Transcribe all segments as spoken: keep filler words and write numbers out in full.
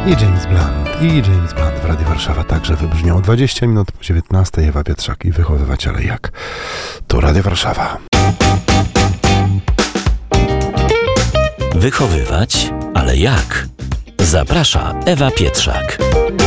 I James Blunt, i James Blunt w Radiu Warszawa także wybrzmią dwadzieścia minut po dziewiętnastej. Ewa Pietrzak i Wychowywać, ale jak? To Radio Warszawa. Wychowywać, ale jak? Zaprasza Ewa Pietrzak.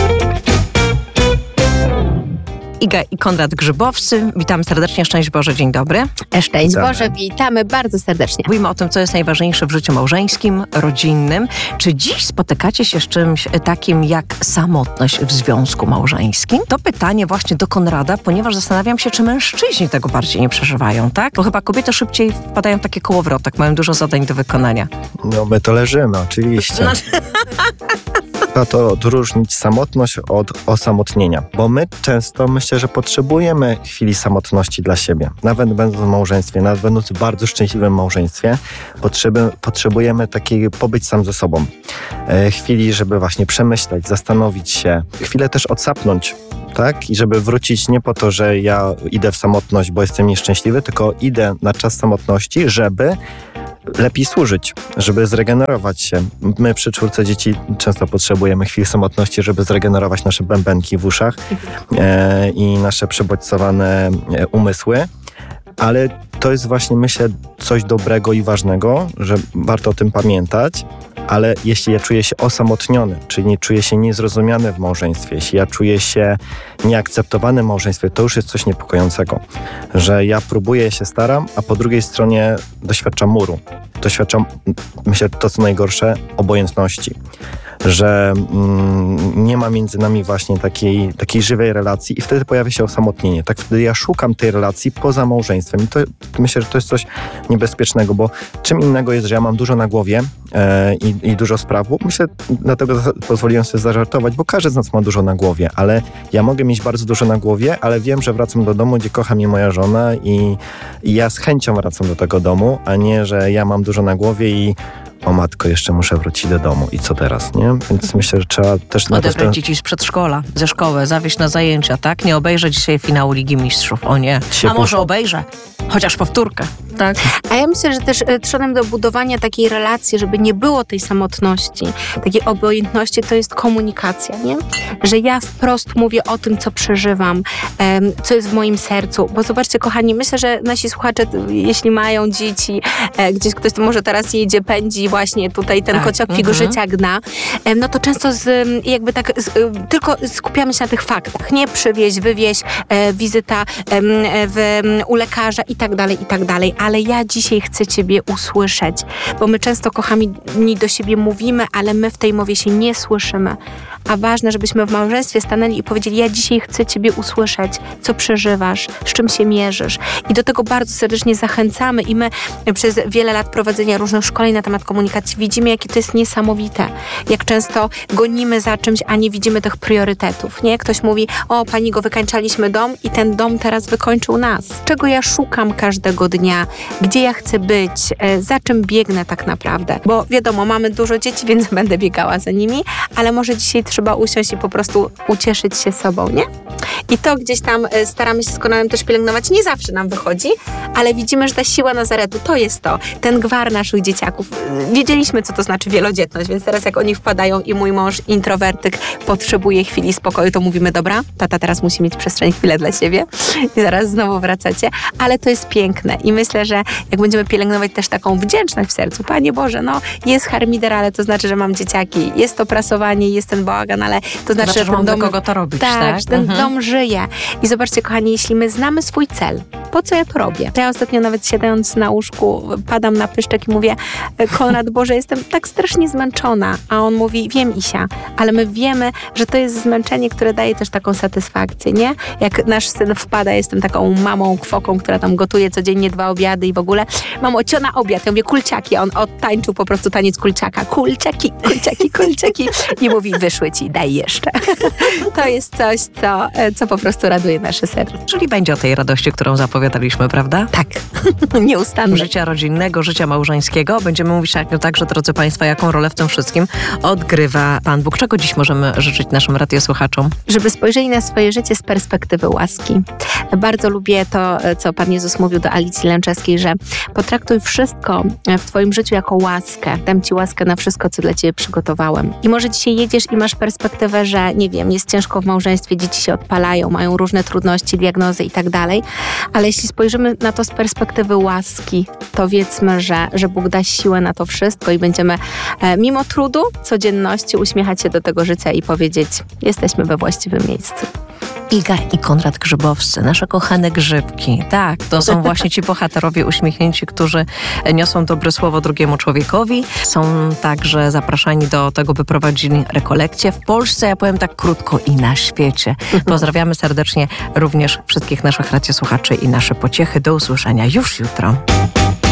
Iga i Konrad Grzybowscy. Witamy serdecznie. Szczęść Boże, dzień dobry. Szczęść Boże, witamy bardzo serdecznie. Mówimy o tym, co jest najważniejsze w życiu małżeńskim, rodzinnym. Czy dziś spotykacie się z czymś takim jak samotność w związku małżeńskim? To pytanie właśnie do Konrada, ponieważ zastanawiam się, czy mężczyźni tego bardziej nie przeżywają, tak? Bo chyba kobiety szybciej wpadają w takie kołowrotek, mają dużo zadań do wykonania. No my to leżymy, oczywiście. No. Trzeba to odróżnić samotność od osamotnienia, bo my często myślę, że potrzebujemy chwili samotności dla siebie. Nawet będąc w małżeństwie, nawet będąc w bardzo szczęśliwym małżeństwie, potrzeby, potrzebujemy takiej pobyć sam ze sobą. E, chwili, żeby właśnie przemyśleć, zastanowić się, chwilę też odsapnąć. Tak? I żeby wrócić nie po to, że ja idę w samotność, bo jestem nieszczęśliwy, tylko idę na czas samotności, żeby lepiej służyć, żeby zregenerować się. My przy czwórce dzieci często potrzebujemy chwil samotności, żeby zregenerować nasze bębenki w uszach e, i nasze przebodźcowane e, umysły. Ale to jest właśnie, myślę, coś dobrego i ważnego, że warto o tym pamiętać. Ale jeśli ja czuję się osamotniony, czyli nie czuję się niezrozumiany w małżeństwie, jeśli ja czuję się nieakceptowany w małżeństwie, to już jest coś niepokojącego. Że ja próbuję, się staram, a po drugiej stronie doświadczam muru. Doświadczam, myślę, to co najgorsze, obojętności. Że mm, nie ma między nami właśnie takiej, takiej żywej relacji i wtedy pojawia się osamotnienie. Tak wtedy ja szukam tej relacji poza małżeństwem i to, myślę, że to jest coś niebezpiecznego, bo czym innego jest, że ja mam dużo na głowie e, i, i dużo spraw. Myślę, dlatego pozwoliłem sobie zażartować, bo każdy z nas ma dużo na głowie, ale ja mogę mieć bardzo dużo na głowie, ale wiem, że wracam do domu, gdzie kocha mnie moja żona i, i ja z chęcią wracam do tego domu, a nie, że ja mam dużo na głowie i o matko, jeszcze muszę wrócić do domu i co teraz, nie? Więc myślę, że trzeba też... Odebrać ten... dzieci z przedszkola, ze szkoły, zawieźć na zajęcia, tak? Nie obejrzeć dzisiaj finału Ligi Mistrzów, o nie. Się A może puszczą. obejrzę, chociaż powtórkę, tak? A ja myślę, że też y, trzebem do budowania takiej relacji, żeby nie było tej samotności, takiej obojętności, to jest komunikacja, nie? Że ja wprost mówię o tym, co przeżywam, em, co jest w moim sercu. Bo zobaczcie, kochani, myślę, że nasi słuchacze, jeśli mają dzieci, e, gdzieś ktoś może teraz jedzie, pędzi właśnie tutaj ten tak. kociok figu mhm. życia gna, e, no to często z, jakby tak z, tylko skupiamy się na tych faktach, nie? Przywieź, wywieź, e, wizyta e, w, u lekarza i tak dalej, i tak dalej. Ale ja dzisiaj chcę Ciebie usłyszeć, bo my często, kochani, do siebie mówimy, ale my w tej mowie się nie słyszymy. A ważne, żebyśmy w małżeństwie stanęli i powiedzieli, ja dzisiaj chcę Ciebie usłyszeć, co przeżywasz, z czym się mierzysz. I do tego bardzo serdecznie zachęcamy i my przez wiele lat prowadzenia różnych szkoleń na temat komunikacji widzimy, jakie to jest niesamowite. Jak często gonimy za czymś, a nie widzimy tych priorytetów, nie? Ktoś mówi, o pani go wykańczaliśmy dom i ten dom teraz wykończył nas. Czego ja szukam każdego dnia? Gdzie ja chcę być? Za czym biegnę tak naprawdę? Bo wiadomo, mamy dużo dzieci, więc będę biegała za nimi, ale może dzisiaj trzeba usiąść i po prostu ucieszyć się sobą, nie? I to gdzieś tam staramy się z Konradem też pielęgnować. Nie zawsze nam wychodzi, ale widzimy, że ta siła Nazaretu to jest to. Ten gwar naszych dzieciaków. Wiedzieliśmy, co to znaczy wielodzietność, więc teraz jak oni wpadają i mój mąż introwertyk potrzebuje chwili spokoju, to mówimy, dobra, tata teraz musi mieć przestrzeń, chwilę dla siebie i zaraz znowu wracacie. Ale to jest piękne i myślę, że jak będziemy pielęgnować też taką wdzięczność w sercu, Panie Boże, no jest harmider, ale to znaczy, że mam dzieciaki, jest to prasowanie, jest ten bałagan, ale to znaczy, znaczy że ten mam dom... do kogo to robić, tak? tak? że ten mhm. dom żyje. I zobaczcie, kochani, jeśli my znamy swój cel, po co ja to robię? To ja ostatnio nawet siadając na łóżku, padam na pyszczek i mówię, Konrad, Boże, jestem tak strasznie zmęczona. A on mówi, wiem, Isia, ale my wiemy, że to jest zmęczenie, które daje też taką satysfakcję, nie? Jak nasz syn wpada, jestem taką mamą, kwoką, która tam gotuje codziennie dwa obiady i w ogóle, mamo, cio na obiad. Ja mówię, kulciaki. A on odtańczył po prostu taniec kulciaka. Kulciaki, kulciaki, kulciaki. I mówi, wyszły ci, daj jeszcze. To jest coś, co, co po prostu raduje nasze serce. Czyli będzie o tej radości, którą zapowiedział zapowiadaliśmy, prawda? Tak, nieustannie. Życia rodzinnego, życia małżeńskiego. Będziemy mówić tak, no także, drodzy Państwo, jaką rolę w tym wszystkim odgrywa Pan Bóg. Czego dziś możemy życzyć naszym radiosłuchaczom? Żeby spojrzeli na swoje życie z perspektywy łaski. Bardzo lubię to, co Pan Jezus mówił do Alicji Lęczewskiej, że potraktuj wszystko w Twoim życiu jako łaskę. Dam Ci łaskę na wszystko, co dla Ciebie przygotowałem. I może dzisiaj jedziesz i masz perspektywę, że nie wiem, jest ciężko w małżeństwie, dzieci się odpalają, mają różne trudności, diagnozy i tak dalej, ale jeśli spojrzymy na to z perspektywy łaski, to wiedzmy, że, że Bóg da siłę na to wszystko i będziemy e, mimo trudu, codzienności uśmiechać się do tego życia i powiedzieć, jesteśmy we właściwym miejscu. Iga i Konrad Grzybowscy, nasze kochane grzybki. Tak, to są właśnie ci bohaterowie uśmiechnięci, którzy niosą dobre słowo drugiemu człowiekowi. Są także zapraszani do tego, by prowadzili rekolekcje w Polsce, ja powiem tak krótko, i na świecie. Pozdrawiamy serdecznie również wszystkich naszych radiosłuchaczy i nasze pociechy. Do usłyszenia już jutro.